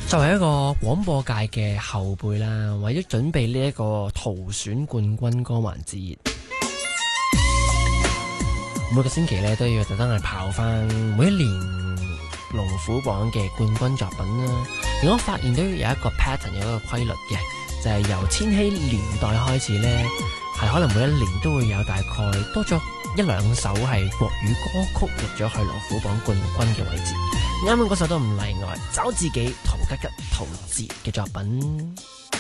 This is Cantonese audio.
作為一個廣播界嘅後輩啦，為咗準備呢一個徒選冠軍歌環節，每個星期咧都要特登去跑翻每一年龍虎榜嘅冠軍作品啦。而我發現到有一個 pattern， 有一個規律嘅，就係由千禧年代開始呢，係可能每一年都會有大概多咗一兩首係國語歌曲入咗去龍虎榜冠軍嘅位置。啱啱嗰首都唔例外，找自己陶吉吉陶喆嘅作品。